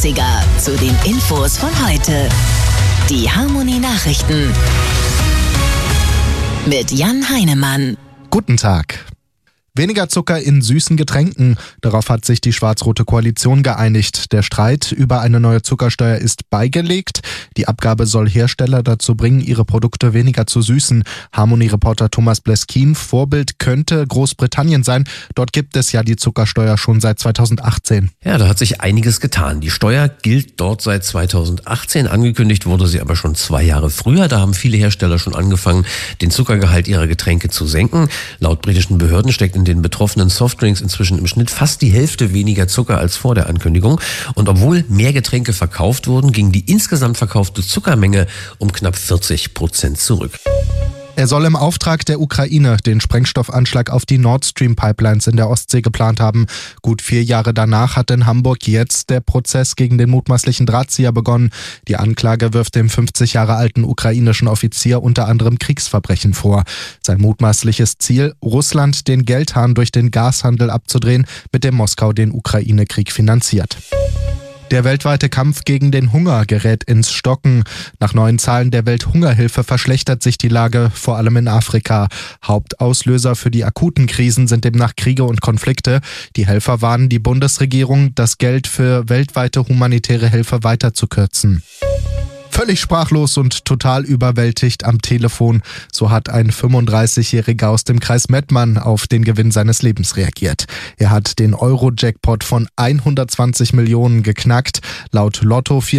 80er zu den Infos von heute. Die Harmonie-Nachrichten mit Jan Heinemann. Guten Tag. Weniger Zucker in süßen Getränken. Darauf hat sich die schwarz-rote Koalition geeinigt. Der Streit über eine neue Zuckersteuer ist beigelegt. Die Abgabe soll Hersteller dazu bringen, ihre Produkte weniger zu süßen. Harmonie-Reporter Thomas Bleskin: Vorbild könnte Großbritannien sein. Dort gibt es ja die Zuckersteuer schon seit 2018. Ja, da hat sich einiges getan. Die Steuer gilt dort seit 2018. Angekündigt wurde sie aber schon 2 Jahre früher. Da haben viele Hersteller schon angefangen, den Zuckergehalt ihrer Getränke zu senken. Laut britischen Behörden steckt in den betroffenen Softdrinks inzwischen im Schnitt fast die Hälfte weniger Zucker als vor der Ankündigung. Und obwohl mehr Getränke verkauft wurden, ging die insgesamt verkaufte Zuckermenge um knapp 40% zurück. Er soll im Auftrag der Ukraine den Sprengstoffanschlag auf die Nord Stream Pipelines in der Ostsee geplant haben. Gut 4 Jahre danach hat in Hamburg jetzt der Prozess gegen den mutmaßlichen Drahtzieher begonnen. Die Anklage wirft dem 50 Jahre alten ukrainischen Offizier unter anderem Kriegsverbrechen vor. Sein mutmaßliches Ziel: Russland den Geldhahn durch den Gashandel abzudrehen, mit dem Moskau den Ukraine-Krieg finanziert. Der weltweite Kampf gegen den Hunger gerät ins Stocken. Nach neuen Zahlen der Welthungerhilfe verschlechtert sich die Lage, vor allem in Afrika. Hauptauslöser für die akuten Krisen sind demnach Kriege und Konflikte. Die Helfer warnen die Bundesregierung, das Geld für weltweite humanitäre Hilfe weiter zu kürzen. Völlig sprachlos und total überwältigt am Telefon. So hat ein 35-Jähriger aus dem Kreis Mettmann auf den Gewinn seines Lebens reagiert. Er hat den Euro-Jackpot von 120 Millionen geknackt. Laut Lotto